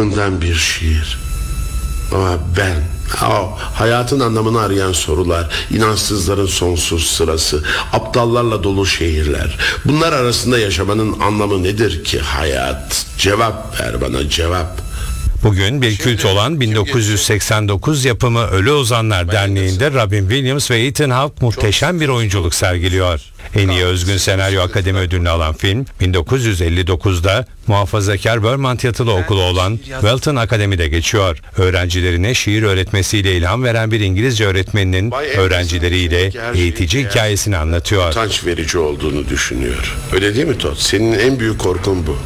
kısmından bir şiir. Ama ben, hayatın anlamını arayan sorular, inançsızların sonsuz sırası, aptallarla dolu şehirler. Bunlar arasında yaşamanın anlamı nedir ki hayat? Cevap ver bana, cevap. Bugün bir kült olan 1989 yapımı Ölü Ozanlar Derneği'nde Robin Williams ve Ethan Hawke muhteşem bir oyunculuk sergiliyor. En iyi özgün senaryo akademi ödülünü alan film, 1959'da muhafazakar Vermont Yatılı Okulu olan Welton Akademi'de geçiyor. Öğrencilerine şiir öğretmesiyle ilham veren bir İngilizce öğretmeninin öğrencileriyle eğitici hikayesini anlatıyor. Utanç verici olduğunu düşünüyor. Öyle değil mi Todd? Senin en büyük korkun bu.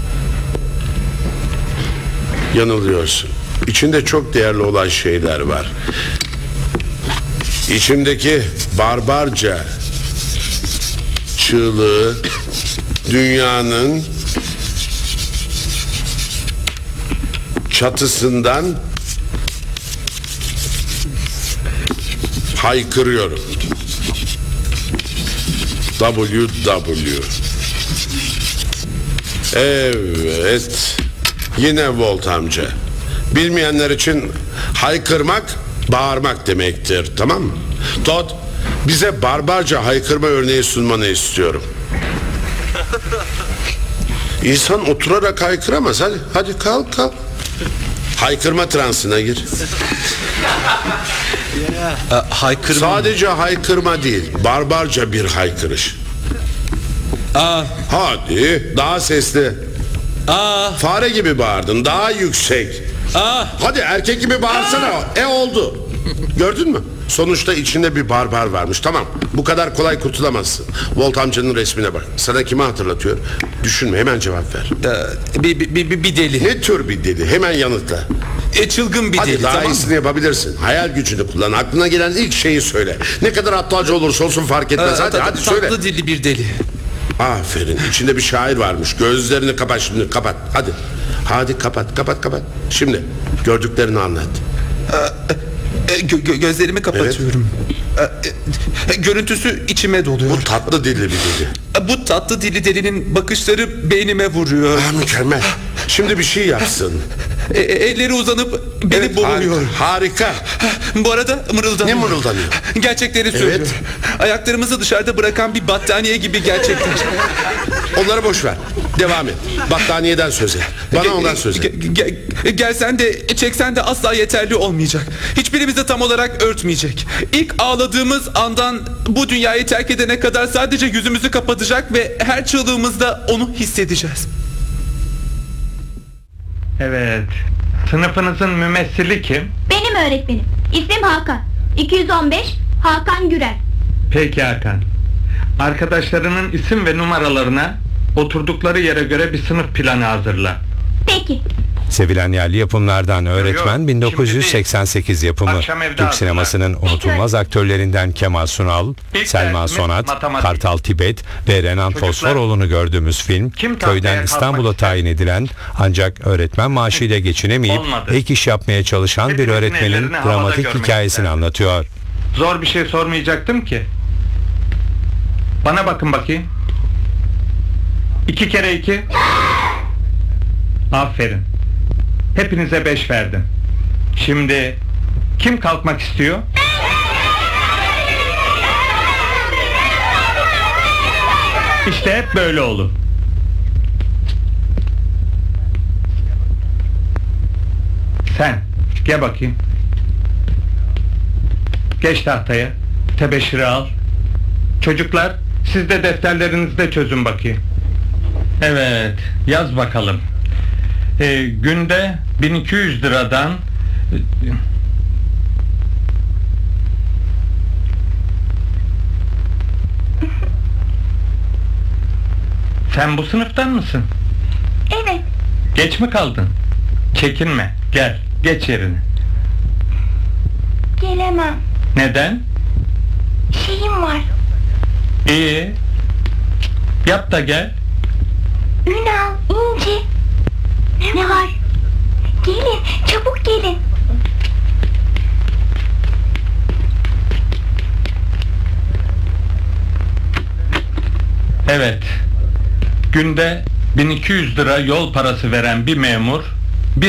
Yanılıyorsun. İçinde çok değerli olan şeyler var. İçimdeki barbarca çığlığı dünyanın çatısından haykırıyorum. WW. Evet. Yine Walt amca. Bilmeyenler için haykırmak, bağırmak demektir, tamam mı? Todd, bize barbarca haykırma örneği sunmanı istiyorum. İnsan oturarak haykıramaz. Hadi kalk. Haykırma transına gir. Haykırma. Sadece haykırma değil, barbarca bir haykırış. Hadi, daha sesli. Fare gibi bağırdın, daha yüksek. Hadi erkek gibi bağırsana. Oldu. Gördün mü? Sonuçta içinde bir barbar varmış. Tamam, bu kadar kolay kurtulamazsın. Walt amcanın resmine bak. Sana kimi hatırlatıyor? Düşünme, hemen cevap ver. Bir deli. Ne tür bir deli? Hemen yanıtla. Çılgın bir Hadi deli. daha iyisini yapabilirsin. Hayal gücünü kullan. Aklına gelen ilk şeyi söyle. Ne kadar aptalca olursa olsun fark etmez. Hadi söyle. Tatlı dilli bir deli. Aferin. İçinde bir şair varmış. Gözlerini kapat şimdi. Kapat. Hadi kapat. Şimdi gördüklerini anlat. Gözlerimi kapatıyorum. Evet. Görüntüsü içime doluyor. Bu tatlı dilli bir deli. Bu tatlı dilli delinin bakışları beynime vuruyor. Mükemmel. Şimdi bir şey yapsın. Elleri uzanıp beni boğuyor. Harika. Bu arada mırıldanıyor. Ne mırıldanıyor? Gerçekleri söylüyor. Evet. Ayaklarımızı dışarıda bırakan bir battaniye gibi gerçekler. Onları boş ver. Devam et. Battaniyeden söz et. Bana ondan söz et. Gelsen de çeksen de asla yeterli olmayacak. Hiçbirimizi tam olarak örtmeyecek. İlk ağladığımız andan bu dünyayı terk edene kadar sadece yüzümüzü kapatacak ve her çığlığımızda onu hissedeceğiz. Evet. Sınıfınızın mümessili kim? Benim öğretmenim. İsmim Hakan. 215 Hakan Gürel. Peki Hakan. Arkadaşlarının isim ve numaralarına oturdukları yere göre bir sınıf planı hazırla. Peki. Sevilen yerli yapımlardan öğretmen, 1988 yapımı. Türk sinemasının unutulmaz aktörlerinden Kemal Sunal, Selma Sonat, Kartal Tibet ve Renan Fosforoğlu'nu gördüğümüz film, köyden İstanbul'a tayin edilen ancak öğretmen maaşıyla geçinemeyip ek iş yapmaya çalışan bir öğretmenin dramatik hikayesini anlatıyor. Zor bir şey sormayacaktım ki. Bana bakın bakayım. 2 kere 2. Aferin. Hepinize 5 verdim. Şimdi kim kalkmak istiyor? İşte hep böyle olur. Sen gel bakayım. Geç tahtaya. Tebeşiri al. Çocuklar, siz de defterlerinizde çözün bakayım. Evet, yaz bakalım. Günde 1200 liradan Sen bu sınıftan mısın? Evet. Geç mi kaldın? Çekinme, gel, geç yerine. Gelemem. Neden? Şeyim var. İyi. Yap da gel. Ünal, İnci. Ne var? Gelin, çabuk gelin. Evet. Günde 1200 lira yol parası veren bir memur